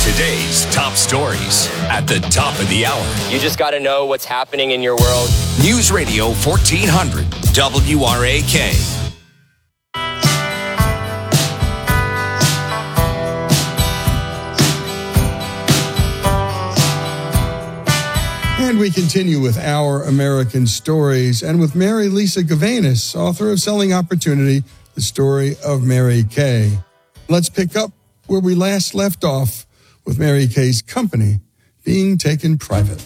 Today's top stories at the top of the hour. You just got to know what's happening in your world. News Radio 1400 WRAK. And we continue with Our American Stories and with Mary Lisa Gavanis, author of Selling Opportunity, the story of Mary Kay. Let's pick up where we last left off with Mary Kay's company being taken private.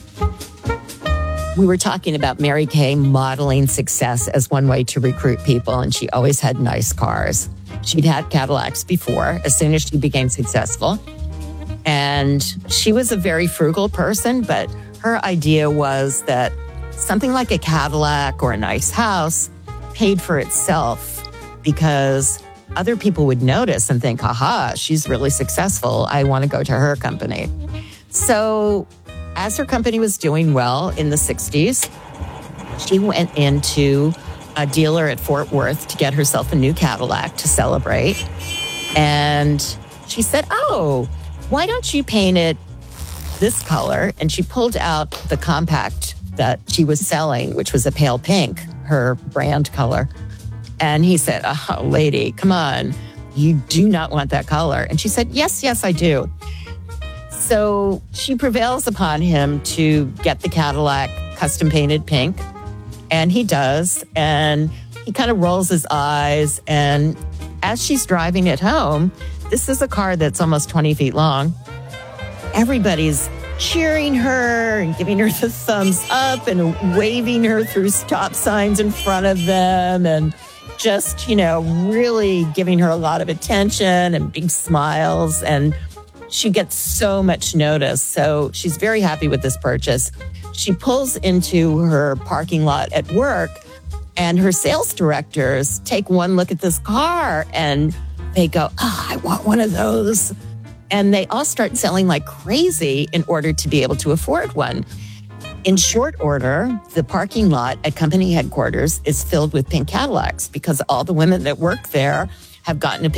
We were talking about Mary Kay modeling success as one way to recruit people, and she always had nice cars. She'd had Cadillacs before, as soon as she became successful. And she was a very frugal person, but her idea was that something like a Cadillac or a nice house paid for itself because other people would notice and think, aha, she's really successful. I want to go to her company. So as her company was doing well in the 60s, she went into a dealer at Fort Worth to get herself a new Cadillac to celebrate. And she said, oh, why don't you paint it this color? And she pulled out the compact that she was selling, which was a pale pink, her brand color. And he said, oh, lady, come on. You do not want that color. And she said, yes, I do. So she prevails upon him to get the Cadillac custom painted pink. And he does. And he kind of rolls his eyes. And as she's driving it home, this is a car that's almost 20 feet long. Everybody's cheering her and giving her the thumbs up and waving her through stop signs in front of them and just, really giving her a lot of attention and big smiles. And she gets so much notice. So she's very happy with this purchase. She pulls into her parking lot at work, and her sales directors take one look at this car and they go, oh, I want one of those. And they all start selling like crazy in order to be able to afford one. In short order, the parking lot at company headquarters is filled with pink Cadillacs because all the women that work there have gotten a